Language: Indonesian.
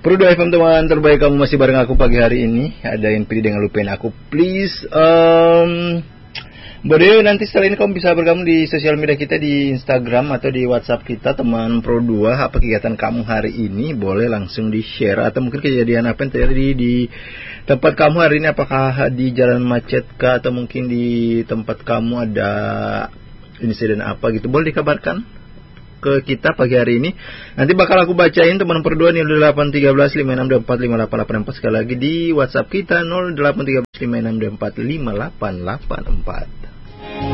Pro 2 FM teman terbaik, kamu masih bareng aku pagi hari ini. Ada yang pilih dengan lupain aku, please. Boleh nanti setelah ini kamu bisa bergabung di sosial media kita, di Instagram atau di WhatsApp kita, teman Pro 2. Apa kegiatan kamu hari ini? Boleh langsung di-share. Atau mungkin kejadian apa yang terjadi di tempat kamu hari ini. Apakah di jalan macet kah? Atau mungkin di tempat kamu ada insiden apa gitu. Boleh dikabarkan ke kita pagi hari ini. Nanti bakal aku bacain teman Pro 2 nih, 0813 5624 5884. Sekali lagi di WhatsApp kita 0813 5624 5884.